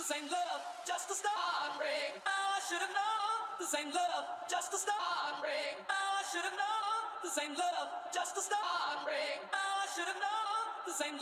same love, just a start break. I should have known the same love, just a start break. I should have known the same love, just a start break. I should have known the same love.